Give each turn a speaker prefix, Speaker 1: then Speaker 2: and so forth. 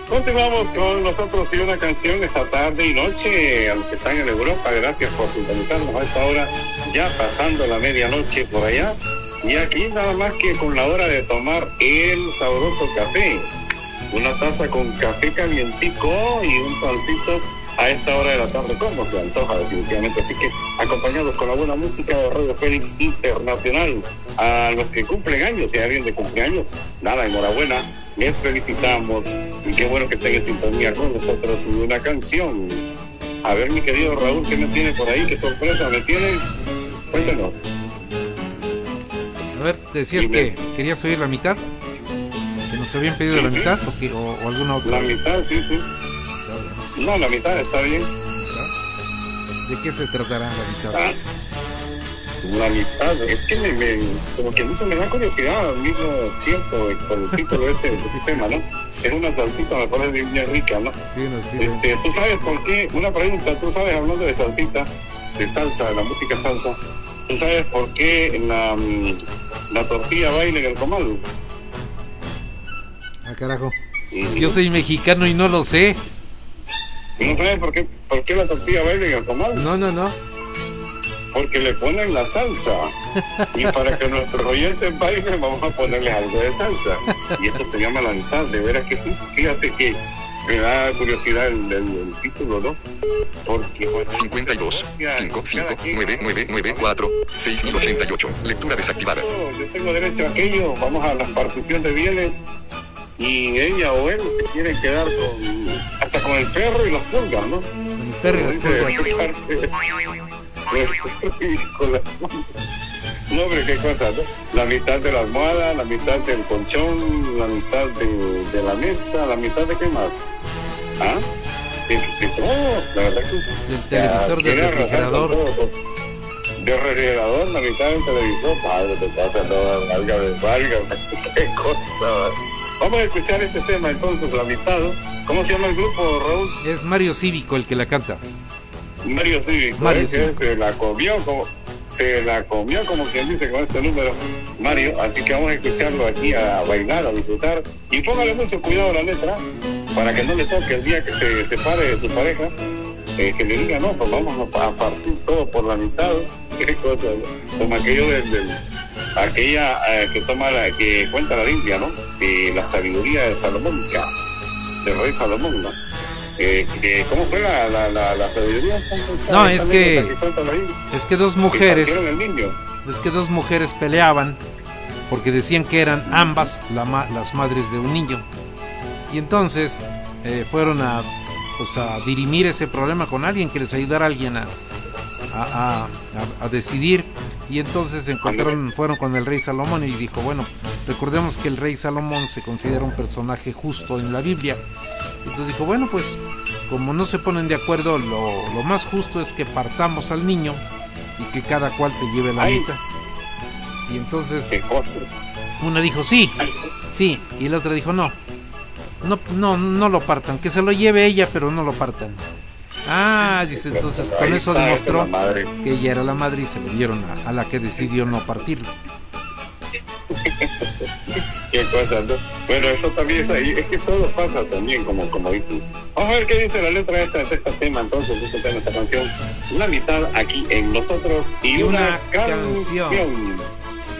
Speaker 1: Continuamos con nosotros y una canción esta tarde y noche a los que están en Europa. Gracias por sintonizarnos a esta hora, ya pasando la medianoche por allá. Y aquí nada más que con la hora de tomar el sabroso café. Una taza con café calientico y un pancito a esta hora de la tarde, como se antoja definitivamente. Así que acompañados con la buena música de Radio Fénix Internacional. A los que cumplen años, si hay alguien de cumpleaños, nada, enhorabuena, les felicitamos y qué bueno que estén en sintonía con nosotros. Una canción. A ver, mi querido Raúl, ¿qué me tiene por ahí? ¿Qué sorpresa me tiene? Cuéntanos.
Speaker 2: A ver, te decías que querías oír la mitad, que nos habían pedido la mitad o alguna otra.
Speaker 1: La mitad, sí. No, la mitad está bien.
Speaker 2: ¿De qué se tratará la mitad?
Speaker 1: La mitad, es que como que me da curiosidad al mismo tiempo con el título de este tema, ¿no? Es una salsita, me parece bien rica, ¿no?
Speaker 2: Sí.
Speaker 1: ¿Tú sabes por qué? Una pregunta, ¿tú sabes, hablando de salsita, de salsa, de la música salsa, ¿tú sabes por qué la tortilla baila en el comal?
Speaker 2: Ah, carajo. Yo soy mexicano y no lo sé.
Speaker 1: ¿No sabes por qué la tortilla baila en el comal?
Speaker 2: No.
Speaker 1: Porque le ponen la salsa. Y para que nuestros oyentes bailen, vamos a ponerles algo de salsa. Y esto se llama la mitad, de veras que sí. Fíjate que me da curiosidad el título, ¿no? Porque
Speaker 3: 52 5599994 6088. Lectura desactivada.
Speaker 1: Yo tengo derecho a aquello. Vamos a la partición de bienes. Y ella o él se quieren quedar hasta con el perro y los pulgas, ¿no?
Speaker 2: Con el perro y los pulgas.
Speaker 1: No, hombre, qué cosa, ¿no? La mitad de la almohada, la mitad del colchón, la mitad de la mesa, la mitad de qué más. ¿Ah? La verdad que
Speaker 2: el televisor del refrigerador.
Speaker 1: Del refrigerador, la mitad del televisor. Padre, te pasa toda válgame. Qué cosa. Vamos a escuchar este tema entonces, la mitad. ¿Cómo se llama el grupo, Raúl?
Speaker 2: Es Mario Cívico el que la canta.
Speaker 1: Mario Cívico. Se la comió como quien dice con este número, Mario. Así que vamos a escucharlo aquí, a bailar, a disfrutar. Y póngale mucho cuidado a la letra, para que no le toque el día que se separe de su pareja, que le diga, no, pues vamos a partir todo por la mitad. Qué cosa, ¿no? Como aquello aquella que cuenta la Biblia, ¿no? La sabiduría de Salomón, del rey Salomón, ¿no? ¿Cómo fue la sabiduría?
Speaker 2: No, es que dos mujeres peleaban porque decían que eran ambas las madres de un niño, y entonces fueron a dirimir ese problema con alguien, que les ayudara a alguien a decidir. Y entonces fueron con el rey Salomón y dijo, bueno, recordemos que el rey Salomón se considera un personaje justo en la Biblia. Entonces dijo, bueno, pues como no se ponen de acuerdo, lo más justo es que partamos al niño y que cada cual se lleve la mitad. Y entonces una dijo sí, y la otra dijo no lo partan, que se lo lleve ella, pero no lo partan. Dice, entonces con eso demostró que ella era la madre y se lo dieron a la que decidió no partirlo.
Speaker 1: Qué cosa, ¿no? Bueno, eso también es ahí, es que todo pasa también, como dicen. Vamos a ver qué dice la letra de este tema, entonces, esta canción. La mitad aquí en Nosotros y una canción.